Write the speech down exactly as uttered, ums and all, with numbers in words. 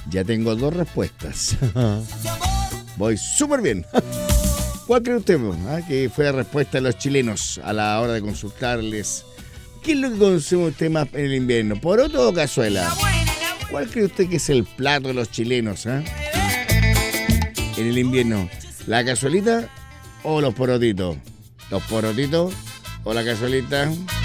Ya tengo dos respuestas. Voy súper bien. ¿Cuál cree usted ah, que fue la respuesta de los chilenos a la hora de consultarles? ¿Qué es lo que consume usted más en el invierno? ¿Poroto o cazuela? ¿Cuál cree usted que es el plato de los chilenos ah? en el invierno? ¿La cazuelita o los porotitos? ¿Los porotitos o la cazuelita?